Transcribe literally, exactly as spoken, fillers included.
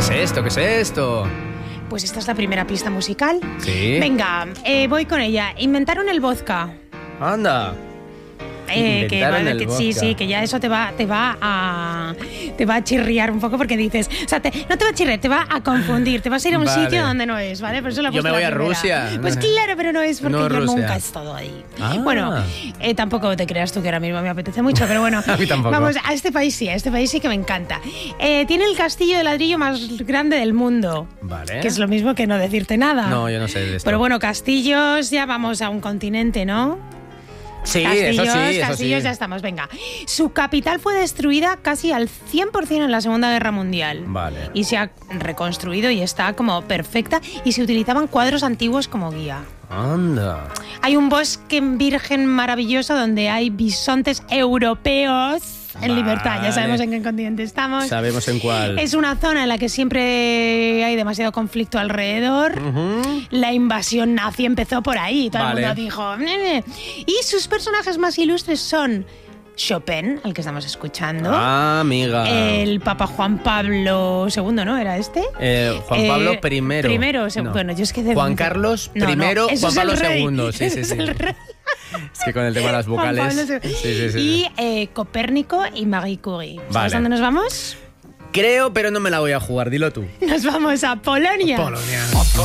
es esto? ¿Qué es esto? Pues esta es la primera pista musical. Sí. Venga, eh, voy con ella. Inventaron el vodka. Anda. Eh, que, Inventaron va- el que vodka. sí, sí, que ya eso te va, te va a te va a chirriar un poco porque dices, o sea, te- no te va a chirriar, te va a confundir, te vas a ir a un Vale. sitio donde no es, ¿vale? Por eso la he Yo puesto me voy la a primera. Rusia. Pues claro, pero no es porque No yo Rusia. nunca he estado ahí. Ah. Bueno, eh, tampoco te creas tú que ahora mismo me apetece mucho, pero bueno, A mí tampoco. vamos a este país sí, a este país sí que me encanta. Eh, tiene el castillo de ladrillo más grande del mundo. Vale. Que es lo mismo que no decirte nada. No, yo no sé de esto. Pero bueno, castillos, ya vamos a un continente, ¿no? sí, Castillos, eso sí, eso castillos, sí. ya estamos, venga. Su capital fue destruida casi al cien por ciento en la Segunda Guerra Mundial. Vale. Y se ha reconstruido y está como perfecta y se utilizaban cuadros antiguos como guía. Anda. Hay un bosque virgen maravilloso donde hay bisontes europeos en Vale. libertad. Ya sabemos en qué continente estamos. Sabemos en cuál. Es una zona en la que siempre hay demasiado conflicto alrededor. Ujú. La invasión nazi empezó por ahí. Todo Vale. el mundo dijo... "Nene". Y sus personajes más ilustres son Chopin, al que estamos escuchando. Ah, amiga. El Papa Juan Pablo segundo, ¿no? ¿Era este? Eh, Juan Pablo Eh, primero. Primero, seg- No. bueno, yo es que... de- Juan Carlos No, no, primero, eso Juan es el Pablo rey. segundo. Sí, Eso sí, es sí. el rey. Es que con el tema de las Juan vocales. Pablo segundo. Sí, sí, sí. Y eh, Copérnico y Marie Curie. ¿Sabes Vale. dónde nos vamos? Creo, pero no me la voy a jugar. Dilo tú. Nos vamos a Polonia. Polonia.